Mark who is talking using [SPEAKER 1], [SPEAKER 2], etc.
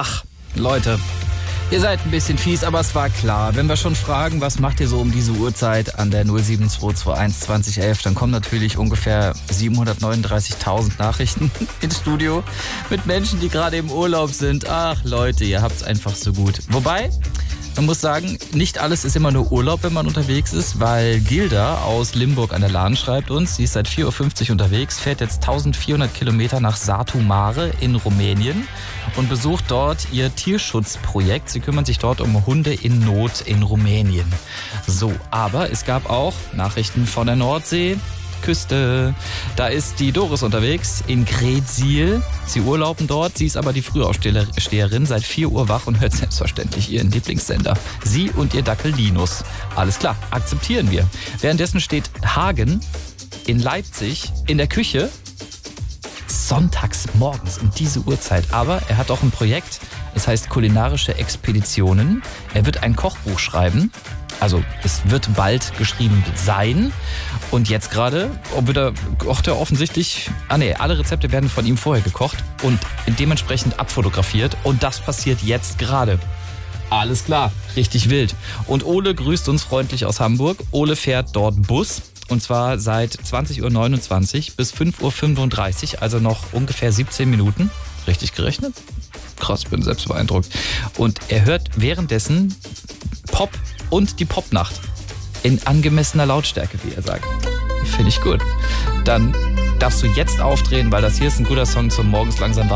[SPEAKER 1] Ach, Leute, ihr seid ein bisschen fies, aber es war klar. Wenn wir schon fragen, was macht ihr so um diese Uhrzeit an der 07221 2011, dann kommen natürlich ungefähr 739.000 Nachrichten ins Studio mit Menschen, die gerade im Urlaub sind. Ach Leute, ihr habt's einfach so gut. Wobei, man muss sagen, nicht alles ist immer nur Urlaub, wenn man unterwegs ist, weil Gilda aus Limburg an der Lahn schreibt uns, sie ist seit 4.50 Uhr unterwegs, fährt jetzt 1400 Kilometer nach Satu Mare in Rumänien und besucht dort ihr Tierschutzprojekt. Sie kümmern sich dort um Hunde in Not in Rumänien. So, aber es gab auch Nachrichten von der Nordsee. Küste. Da ist die Doris unterwegs in Greetsiel. Sie urlauben dort. Sie ist aber die Frühaufsteherin, seit 4 Uhr wach und hört selbstverständlich ihren Lieblingssender. Sie und ihr Dackel Linus. Alles klar, akzeptieren wir. Währenddessen steht Hagen in Leipzig in der Küche sonntags morgens um diese Uhrzeit. Aber er hat auch ein Projekt, es heißt kulinarische Expeditionen. Er wird ein Kochbuch schreiben. Also es wird bald geschrieben sein. Und jetzt gerade kocht er offensichtlich, alle Rezepte werden von ihm vorher gekocht und dementsprechend abfotografiert. Und das passiert jetzt gerade. Alles klar, richtig wild. Und Ole grüßt uns freundlich aus Hamburg. Ole fährt dort Bus. Und zwar seit 20.29 Uhr bis 5.35 Uhr, also noch ungefähr 17 Minuten. Richtig gerechnet? Krass, bin selbst beeindruckt. Und er hört währenddessen Pop und die Popnacht in angemessener Lautstärke, wie er sagt. Finde ich gut. Dann darfst du jetzt aufdrehen, weil das hier ist ein guter Song zum Morgens langsam